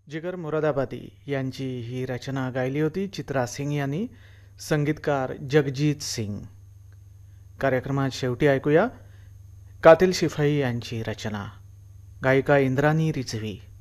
जिगर मुरादाबादी यांची ही रचना गायली होती चित्रा सिंग यांनी. संगीतकार जगजीत सिंग. कार्यक्रमात शेवटी ऐकूया कातिल शिफाई यांची रचना. गायिका इंद्राणी रिझवी.